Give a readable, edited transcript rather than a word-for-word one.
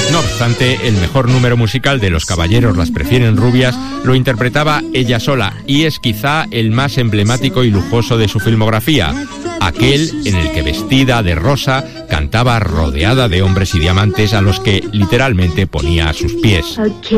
No obstante, el mejor número musical de Los caballeros las prefieren rubias lo interpretaba ella sola, y es quizá el más emblemático y lujoso de su filmografía, aquel en el que, vestida de rosa, cantaba rodeada de hombres y diamantes a los que literalmente ponía a sus pies.